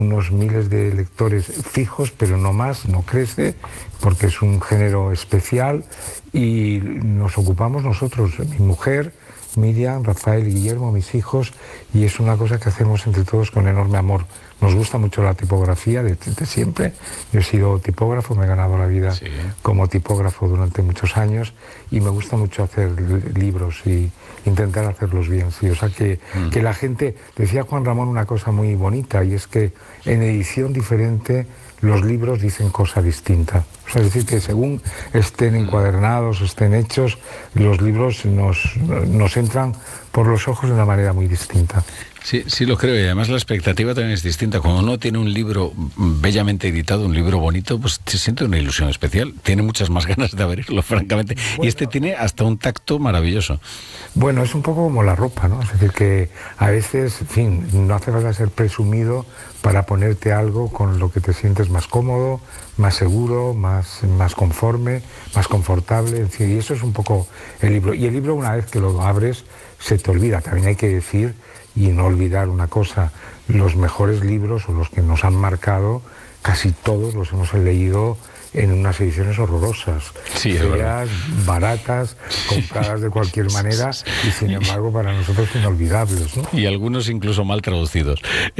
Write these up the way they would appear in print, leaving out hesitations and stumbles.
unos miles de lectores fijos, pero no más, no crece, porque es un género especial y nos ocupamos nosotros, mi mujer, Miriam, Rafael y Guillermo, mis hijos, y es una cosa que hacemos entre todos con enorme amor. Nos gusta mucho la tipografía de siempre. Yo he sido tipógrafo, me he ganado la vida como tipógrafo durante muchos años y me gusta mucho hacer libros y intentar hacerlos bien. Sí. O sea que la gente, decía Juan Ramón una cosa muy bonita, y es que en edición diferente los libros dicen cosa distinta. O sea, es decir, que según estén encuadernados, estén hechos, los libros nos entran por los ojos de una manera muy distinta. Sí, sí lo creo, y además la expectativa también es distinta. Cuando uno tiene un libro bellamente editado, un libro bonito, pues se siente una ilusión especial. Tiene muchas más ganas de abrirlo, francamente. Bueno, y este tiene hasta un tacto maravilloso. Bueno, es un poco como la ropa, ¿no? Es decir, que a veces, en fin, no hace falta ser presumido para ponerte algo con lo que te sientes más cómodo, más seguro, más conforme, más confortable. En fin, y eso es un poco el libro. Y el libro, una vez que lo abres, se te olvida. También hay que decir, y no olvidar una cosa, los mejores libros o los que nos han marcado, casi todos los hemos leído en unas ediciones horrorosas, feas, baratas, compradas de cualquier manera y sin embargo para nosotros inolvidables, ¿no? Y algunos incluso mal traducidos.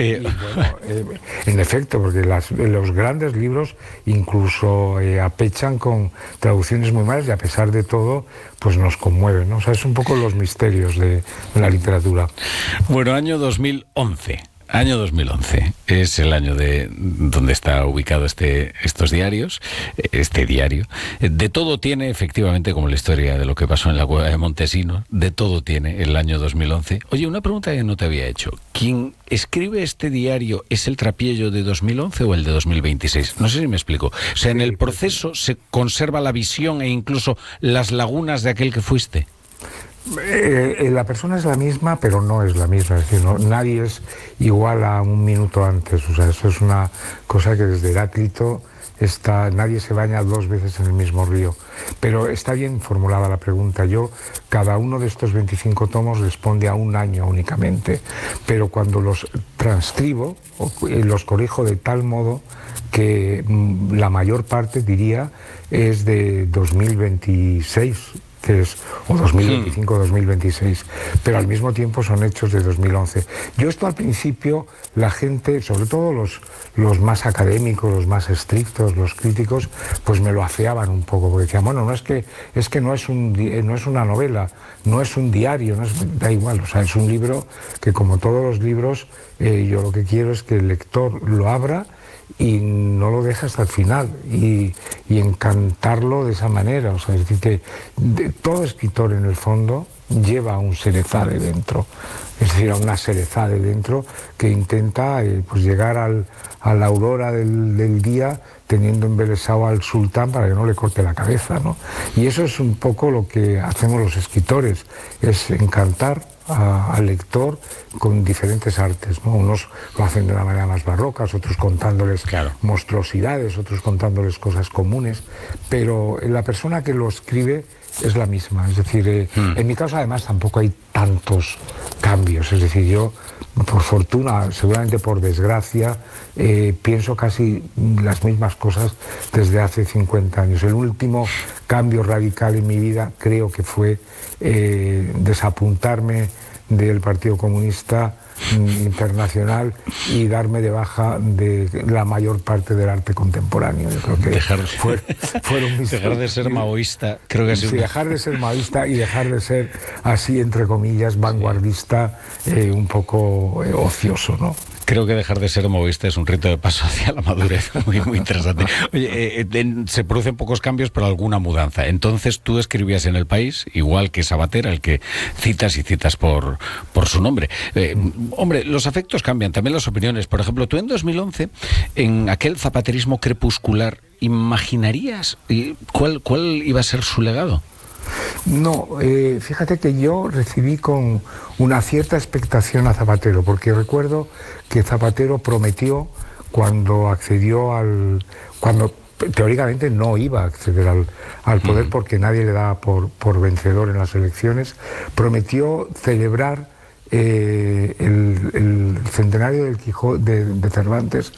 En efecto, porque los grandes libros incluso apechan con traducciones muy malas y a pesar de todo pues nos conmueven, ¿no? O sea, es un poco los misterios de la literatura. Bueno, año 2011. Año 2011 es el año de donde está ubicado estos diarios, este diario. De todo tiene, efectivamente, como la historia de lo que pasó en la cueva de Montesinos, de todo tiene el año 2011. Oye, una pregunta que no te había hecho. ¿Quién escribe este diario es el Trapiello de 2011 o el de 2026? No sé si me explico. O sea, en el proceso se conserva la visión e incluso las lagunas de aquel que fuiste. La persona es la misma, pero no es la misma. Es decir, nadie es igual a un minuto antes. O sea, eso es una cosa que desde Heráclito nadie se baña 2 veces en el mismo río. Pero está bien formulada la pregunta. Cada uno de estos 25 tomos responde a un año únicamente. Pero cuando los transcribo, los corrijo de tal modo que la mayor parte, diría, es de 2026. O 2025 o 2026, pero al mismo tiempo son hechos de 2011. Yo esto al principio, la gente, sobre todo los más académicos, los más estrictos, los críticos, pues me lo afeaban un poco, porque decían, bueno, no es que no es una novela, no es un diario, da igual, o sea, es un libro que como todos los libros, yo lo que quiero es que el lector lo abra y no lo deja hasta el final y encantarlo de esa manera. O sea, es decir, que todo escritor en el fondo lleva un Sherezade dentro, es decir, a una Sherezade dentro que intenta pues llegar a la aurora del día teniendo embelesado al sultán para que no le corte la cabeza, ¿no? Y eso es un poco lo que hacemos los escritores, es encantar al lector con diferentes artes, ¿no? Unos lo hacen de una manera más barroca, otros contándoles monstruosidades, otros contándoles cosas comunes, pero la persona que lo escribe es la misma. Es decir, en mi caso además tampoco hay tantos cambios, es decir, yo por fortuna, seguramente por desgracia, pienso casi las mismas cosas desde hace 50 años. El último cambio radical en mi vida creo que fue desapuntarme del Partido Comunista Internacional y darme de baja de la mayor parte del arte contemporáneo. Yo creo que fueron mis... Dejar de ser maoísta, creo que sí, dejar de ser maoísta y dejar de ser así, entre comillas, vanguardista, un poco ocioso, ¿no? Creo que dejar de ser maoísta es un rito de paso hacia la madurez muy, muy interesante. Oye, se producen pocos cambios, pero alguna mudanza. Entonces tú escribías en El País, igual que Sabater, al que citas y citas por su nombre. Hombre, los afectos cambian, también las opiniones. Por ejemplo, tú en 2011, en aquel zapaterismo crepuscular, ¿imaginarías cuál iba a ser su legado? No, fíjate que yo recibí con una cierta expectación a Zapatero, porque recuerdo que Zapatero prometió cuando cuando teóricamente no iba a acceder al poder porque nadie le daba por vencedor en las elecciones, prometió celebrar el centenario del Quijote de Cervantes